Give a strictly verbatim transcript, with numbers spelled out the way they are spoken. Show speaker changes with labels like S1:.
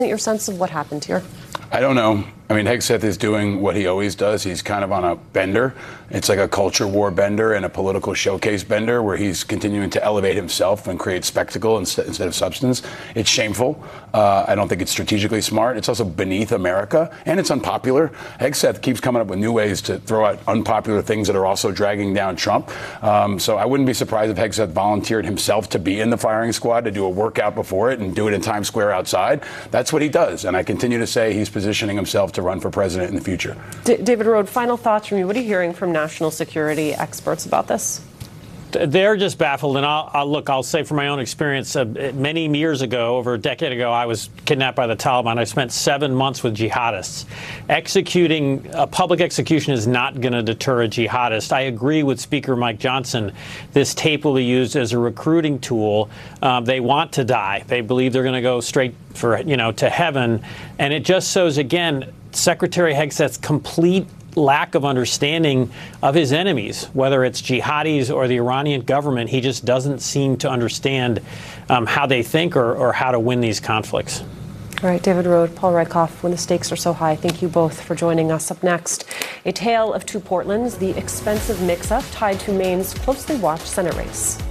S1: Your sense of what happened here?
S2: I don't know. I mean, Hegseth is doing what he always does. He's kind of on a bender. It's like a culture war bender and a political showcase bender where he's continuing to elevate himself and create spectacle instead, instead of substance. It's shameful. Uh, I don't think it's strategically smart. It's also beneath America, and it's unpopular. Hegseth keeps coming up with new ways to throw out unpopular things that are also dragging down Trump. Um, so I wouldn't be surprised if Hegseth volunteered himself to be in the firing squad, to do a workout before it and do it in Times Square outside. That's what he does. And I continue to say he's positioning himself to run for president in the future.
S1: D- David Rohde, final thoughts from you. What are you hearing from national security experts about this?
S3: They're just baffled. And I'll, I'll look, I'll say from my own experience, uh, many years ago, over a decade ago, I was kidnapped by the Taliban. I spent seven months with jihadists. Executing, a public execution is not going to deter a jihadist. I agree with Speaker Mike Johnson. This tape will be used as a recruiting tool. Um, they want to die. They believe they're going to go straight for, you know, to heaven. And it just shows, again, Secretary Hegseth's complete lack of understanding of his enemies, whether it's jihadis or the Iranian government. He just doesn't seem to understand um, how they think or, or how to win these conflicts.
S1: All right, David Rohde, Paul Rieckhoff, when the stakes are so high, thank you both for joining us. Up next, a tale of two Portlands, the expensive mix-up tied to Maine's closely watched Senate race.